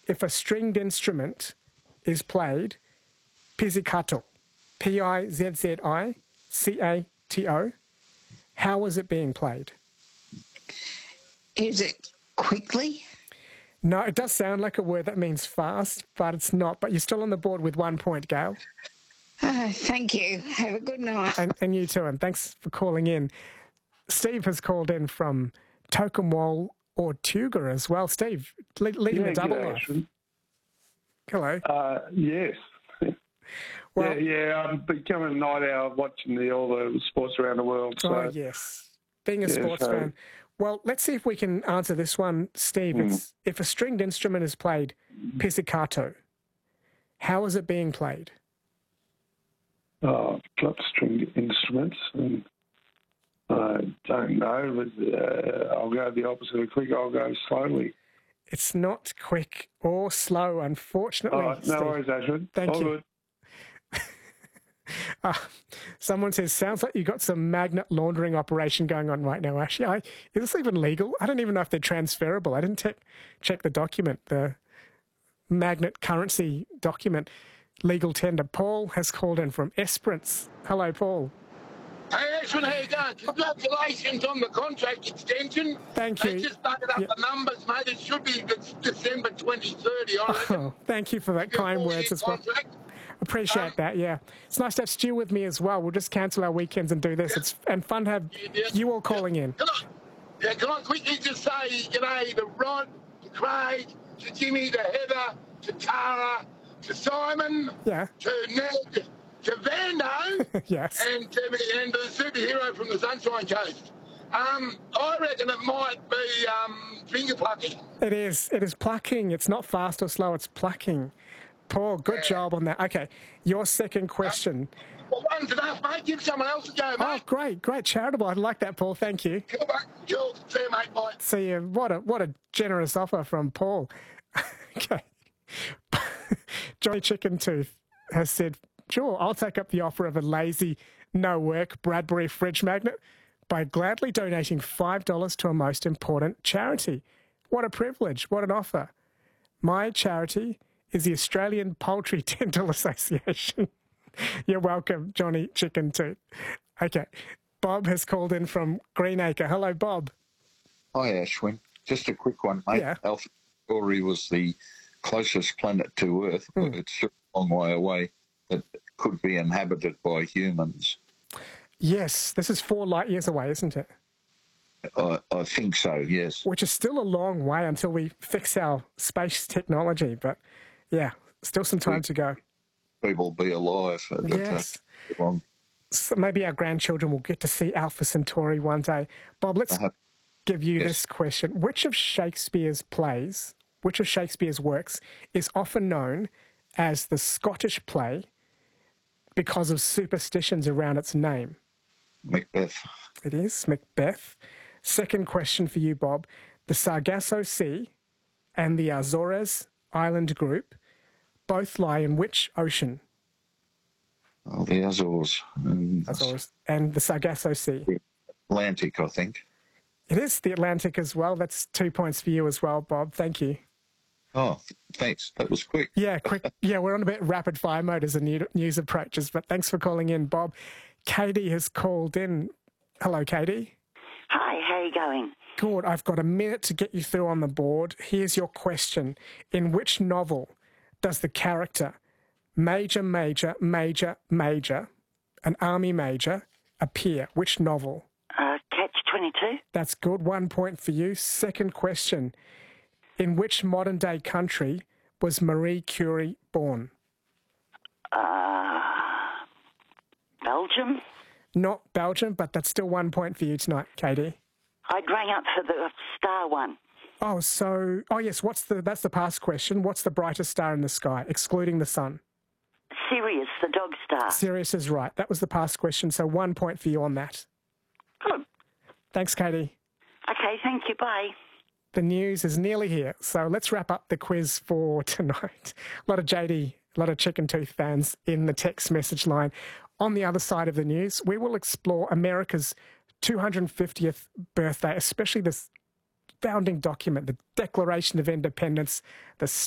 if a stringed instrument is played pizzicato, P-I-Z-Z-I-C-A-T-O, how is it being played? Is it quickly? No, it does sound like a word that means fast, but it's not. But you're still on the board with 1 point, Gail. Thank you. Have a good night. And you too, and thanks for calling in. Steve has called in from Tokemwal or Tuga as well. Steve, leading a double life. Hello. Yes. Well, I'm becoming a night owl watching all the sports around the world. So. Oh, yes. Being a sports fan. Well, let's see if we can answer this one, Steve. It's, if a stringed instrument is played pizzicato, how is it being played? Got stringed instruments. And I don't know, but I'll go the opposite of quick. I'll go slowly. It's not quick or slow, unfortunately. All right, no worries, Ashford. Thank you. Good. Someone says, sounds like you've got some magnet laundering operation going on right now, Ashley. Is this even legal? I don't even know if they're transferable. I didn't check the document, the magnet currency document, legal tender. Paul has called in from Esperance. Hello, Paul. Hey, Ashwin, how you going? Congratulations on the contract extension. Thank you. They just started up the numbers, mate. It should be December 2030, I reckon. Oh, thank you for that kind words as well. Appreciate that, yeah. It's nice to have Stu with me as well. We'll just cancel our weekends and do this. It's fun to have you all calling in. Can I quickly just say, to Rod, to Craig, to Jimmy, to Heather, to Tara, to Simon, to Ned, to Vando, yes, and to the superhero from the Sunshine Coast. I reckon it might be finger plucking. It is. It is plucking. It's not fast or slow. It's plucking. Paul, good job on that. Okay, your second question. Well, one's enough, mate. Give someone else a go, mate. Oh, great. Charitable. I like that, Paul. Thank you. Cool, mate. Cool. See you, mate. Bye. See you. What a generous offer from Paul. Okay. Johnny Chicken Tooth has said, sure, I'll take up the offer of a lazy, no-work Bradbury fridge magnet by gladly donating $5 to a most important charity. What a privilege. What an offer. My charity is the Australian Poultry Dental Association. You're welcome, Johnny Chicken Tooth. Okay. Bob has called in from Greenacre. Hello, Bob. Hi, Ashwin. Just a quick one, mate. Yeah. Alpha Centauri was the closest planet to Earth, but it's still a long way away, that could be inhabited by humans. Yes, this is 4 light years away, isn't it? I think so, yes. Which is still a long way until we fix our space technology, but yeah, still some time to go. People be alive. Yes. So maybe our grandchildren will get to see Alpha Centauri one day. Bob, let's give you this question. Which of Shakespeare's plays, which of Shakespeare's works is often known as the Scottish play because of superstitions around its name? Macbeth. It is Macbeth. Second question for you, Bob. The Sargasso Sea and the Azores Island Group both lie in which ocean? Oh, the Azores. Azores. And the Sargasso Sea? Atlantic, I think. It is the Atlantic as well. That's 2 points for you as well, Bob. Thank you. Oh, thanks. That was quick. Yeah, quick. Yeah, we're on a bit rapid fire mode as the news approaches, but thanks for calling in, Bob. Katie has called in. Hello, Katie. Hi, how are you going? Good. I've got a minute to get you through on the board. Here's your question. In which novel does the character Major, an army major, appear? Which novel? Catch-22. That's good. 1 point for you. Second question. In which modern-day country was Marie Curie born? Belgium? Not Belgium, but that's still 1 point for you tonight, Katie. I rang up for the star one. Oh, yes, that's the past question. What's the brightest star in the sky, excluding the sun? Sirius, the dog star. Sirius is right. That was the past question, so 1 point for you on that. Good. Thanks, Katie. Okay, thank you. Bye. The news is nearly here, so let's wrap up the quiz for tonight. A lot of Chicken Tooth fans in the text message line. On the other side of the news, we will explore America's 250th birthday, especially this founding document, the Declaration of Independence, the